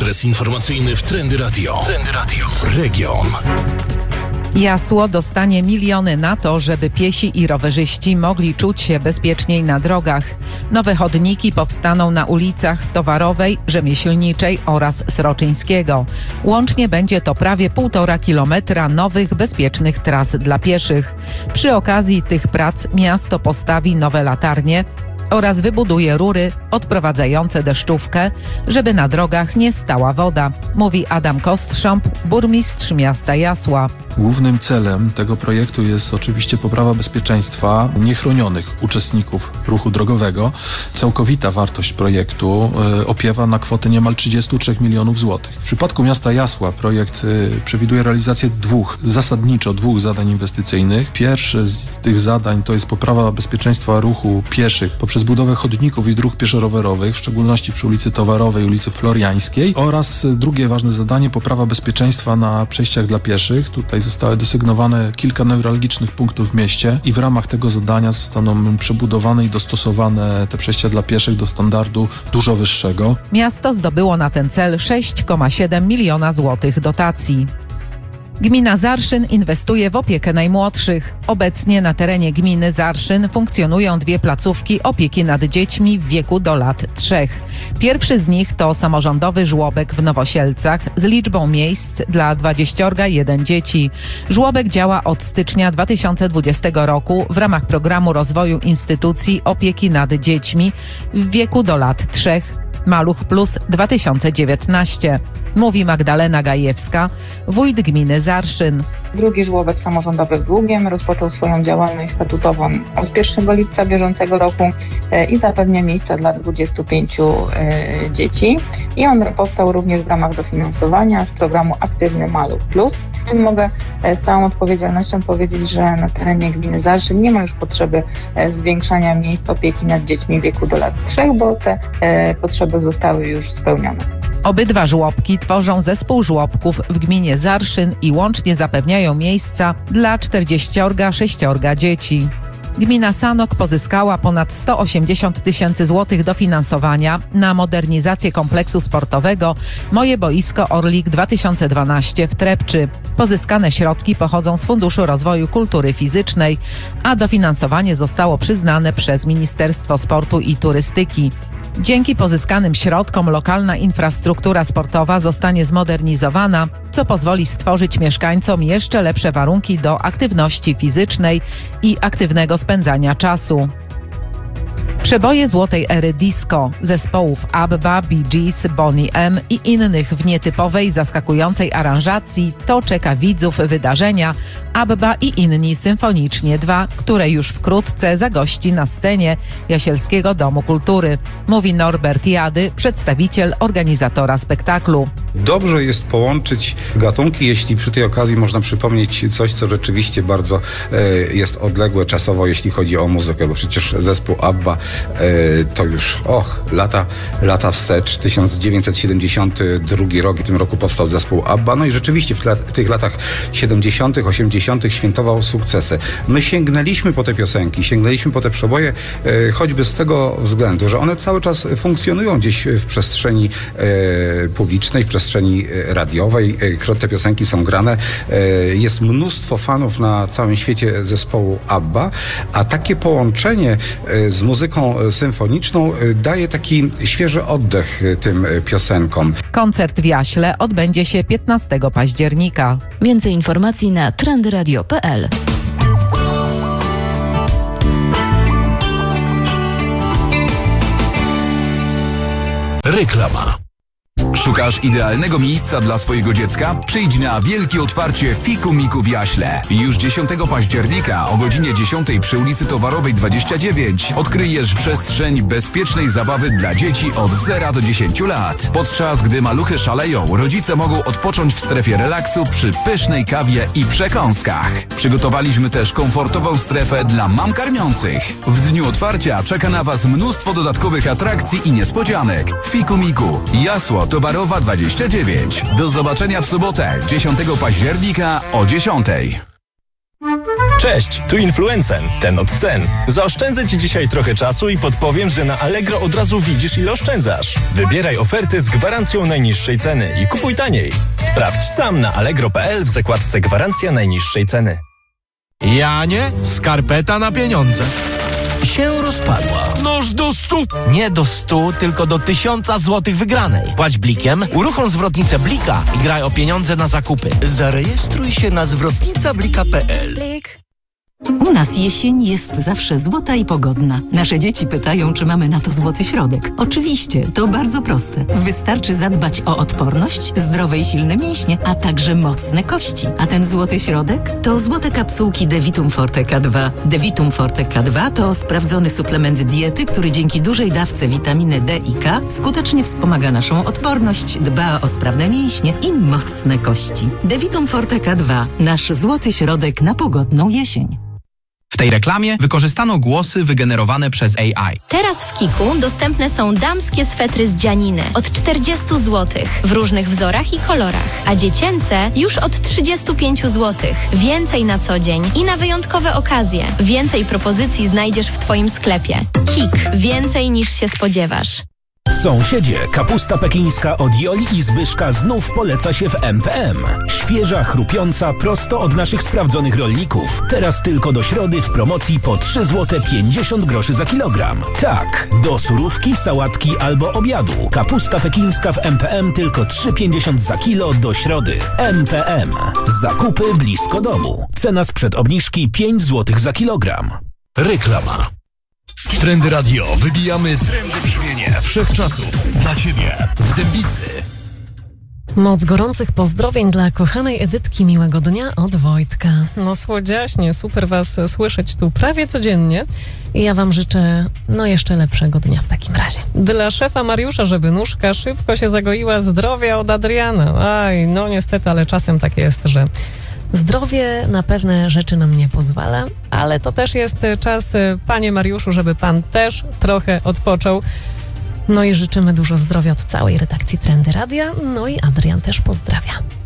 Adres informacyjny w Trendy Radio. Trendy Radio. Region. Jasło dostanie miliony na to, żeby piesi i rowerzyści mogli czuć się bezpieczniej na drogach. Nowe chodniki powstaną na ulicach Towarowej, Rzemieślniczej oraz Sroczyńskiego. Łącznie będzie to prawie 1,5 kilometra nowych, bezpiecznych tras dla pieszych. Przy okazji tych prac miasto postawi nowe latarnie oraz wybuduje rury odprowadzające deszczówkę, żeby na drogach nie stała woda, mówi Adam Kostrząb, burmistrz miasta Jasła. Głównym celem tego projektu jest oczywiście poprawa bezpieczeństwa niechronionych uczestników ruchu drogowego. Całkowita wartość projektu opiewa na kwotę niemal 33 milionów złotych. W przypadku miasta Jasła projekt przewiduje realizację zasadniczo dwóch zadań inwestycyjnych. Pierwsze z tych zadań to jest poprawa bezpieczeństwa ruchu pieszych poprzez budowę chodników i dróg pieszo-rowerowych, w szczególności przy ulicy Towarowej, ulicy Floriańskiej, oraz drugie ważne zadanie, poprawa bezpieczeństwa na przejściach dla pieszych. Tutaj zostały desygnowane kilka newralgicznych punktów w mieście i w ramach tego zadania zostaną przebudowane i dostosowane te przejścia dla pieszych do standardu dużo wyższego. Miasto zdobyło na ten cel 6,7 miliona złotych dotacji. Gmina Zarszyn inwestuje w opiekę najmłodszych. Obecnie na terenie gminy Zarszyn funkcjonują 2 placówki opieki nad dziećmi w wieku do lat 3. Pierwszy z nich to samorządowy żłobek w Nowosielcach z liczbą miejsc dla 21 dzieci. Żłobek działa od stycznia 2020 roku w ramach programu rozwoju instytucji opieki nad dziećmi w wieku do lat 3 Maluch Plus 2019. Mówi Magdalena Gajewska, wójt gminy Zarszyn. Drugi żłobek samorządowy w Długiem rozpoczął swoją działalność statutową od 1 lipca bieżącego roku i zapewnia miejsca dla 25 dzieci. I on powstał również w ramach dofinansowania z programu Aktywny Maluch Plus. Mogę z całą odpowiedzialnością powiedzieć, że na terenie gminy Zarszyn nie ma już potrzeby zwiększania miejsc opieki nad dziećmi w wieku do lat 3, bo te potrzeby zostały już spełnione. Obydwa żłobki tworzą zespół żłobków w gminie Zarszyn i łącznie zapewniają miejsca dla 46 dzieci. Gmina Sanok pozyskała ponad 180 000 złotych dofinansowania na modernizację kompleksu sportowego Moje Boisko Orlik 2012 w Trepczy. Pozyskane środki pochodzą z Funduszu Rozwoju Kultury Fizycznej, a dofinansowanie zostało przyznane przez Ministerstwo Sportu i Turystyki. Dzięki pozyskanym środkom lokalna infrastruktura sportowa zostanie zmodernizowana, co pozwoli stworzyć mieszkańcom jeszcze lepsze warunki do aktywności fizycznej i aktywnego spędzania czasu. Przeboje złotej ery disco zespołów ABBA, Bee Gees, Boney M i innych w nietypowej, zaskakującej aranżacji to czeka widzów wydarzenia ABBA i inni Symfonicznie 2, które już wkrótce zagości na scenie Jasielskiego Domu Kultury, mówi Norbert Jady, przedstawiciel organizatora spektaklu. Dobrze jest połączyć gatunki, jeśli przy tej okazji można przypomnieć coś, co rzeczywiście bardzo jest odległe czasowo, jeśli chodzi o muzykę, bo przecież zespół ABBA to już lata wstecz, 1972 rok, w tym roku powstał zespół ABBA, no i rzeczywiście w tych latach 70., 80. świętował sukcesy. My sięgnęliśmy po te piosenki, sięgnęliśmy po te przeboje, choćby z tego względu, że one cały czas funkcjonują gdzieś w przestrzeni publicznej, w przestrzeni radiowej, te piosenki są grane, jest mnóstwo fanów na całym świecie zespołu ABBA, a takie połączenie z muzyką symfoniczną daje taki świeży oddech tym piosenkom. Koncert w Jaśle odbędzie się 15 października. Więcej informacji na trendyradio.pl. Reklama. Szukasz idealnego miejsca dla swojego dziecka? Przyjdź na wielkie otwarcie Fiku Miku w Jaśle. Już 10 października o godzinie 10 przy ulicy Towarowej 29 odkryjesz przestrzeń bezpiecznej zabawy dla dzieci od 0 do 10 lat. Podczas gdy maluchy szaleją, rodzice mogą odpocząć w strefie relaksu przy pysznej kawie i przekąskach. Przygotowaliśmy też komfortową strefę dla mam karmiących. W dniu otwarcia czeka na Was mnóstwo dodatkowych atrakcji i niespodzianek. Fiku Miku, Jasło Towarowa 29. Do zobaczenia w sobotę, 10 października o 10. Cześć, tu Influencen, ten od cen. Zaoszczędzę Ci dzisiaj trochę czasu i podpowiem, że na Allegro od razu widzisz, ile oszczędzasz. Wybieraj oferty z gwarancją najniższej ceny i kupuj taniej. Sprawdź sam na allegro.pl w zakładce Gwarancja najniższej ceny. Janie, skarpeta na pieniądze. Się rozpadła. Noż do 100. Nie do 100, tylko do 1000 złotych wygranej. Płać blikiem, uruchom zwrotnicę Blika i graj o pieniądze na zakupy. Zarejestruj się na zwrotnicablika.pl. U nas jesień jest zawsze złota i pogodna. Nasze dzieci pytają, czy mamy na to złoty środek. Oczywiście, to bardzo proste. Wystarczy zadbać o odporność, zdrowe i silne mięśnie, a także mocne kości. A ten złoty środek to złote kapsułki Devitum Forte K2. Devitum Forte K2 to sprawdzony suplement diety, który dzięki dużej dawce witaminy D i K skutecznie wspomaga naszą odporność, dba o sprawne mięśnie i mocne kości. Devitum Forte K2. Nasz złoty środek na pogodną jesień. W tej reklamie wykorzystano głosy wygenerowane przez AI. Teraz w Kiku dostępne są damskie swetry z dzianiny od 40 zł w różnych wzorach i kolorach, a dziecięce już od 35 zł. Więcej na co dzień i na wyjątkowe okazje. Więcej propozycji znajdziesz w Twoim sklepie. Kik. Więcej niż się spodziewasz. Sąsiedzie, kapusta pekińska od Joli i Zbyszka znów poleca się w MPM. Świeża, chrupiąca, prosto od naszych sprawdzonych rolników. Teraz tylko do środy w promocji po 3 zł 50 groszy za kilogram. Tak, do surówki, sałatki albo obiadu. Kapusta pekińska w MPM tylko 3,50 za kilo do środy. MPM. Zakupy blisko domu. Cena sprzed obniżki 5 zł za kilogram. Reklama. Trendy Radio. Wybijamy trendy brzmienie wszechczasów dla Ciebie w Dębicy. Moc gorących pozdrowień dla kochanej Edytki. Miłego dnia od Wojtka. No słodziaśnie, super Was słyszeć tu prawie codziennie. I ja Wam życzę, jeszcze lepszego dnia w takim razie. Dla szefa Mariusza, żeby nóżka szybko się zagoiła, zdrowia od Adriana. Aj, niestety, ale czasem tak jest, że zdrowie na pewne rzeczy nam nie pozwala, ale to też jest czas, panie Mariuszu, żeby pan też trochę odpoczął. I życzymy dużo zdrowia od całej redakcji Trendy Radia. I Adrian też pozdrawia.